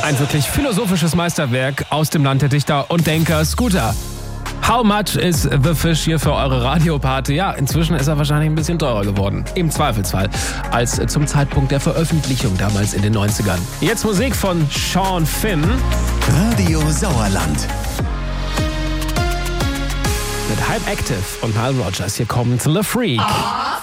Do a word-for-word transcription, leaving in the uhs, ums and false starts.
Ein wirklich philosophisches Meisterwerk aus dem Land der Dichter und Denker, Scooter. How much is the fish hier für eure Radioparty? Ja, inzwischen ist er wahrscheinlich ein bisschen teurer geworden. Im Zweifelsfall. Als zum Zeitpunkt der Veröffentlichung damals in den neunzigern. Jetzt Musik von Sean Finn. Radio Sauerland. Mit Hype Active und Nile Rodgers. Hier kommt The Freak.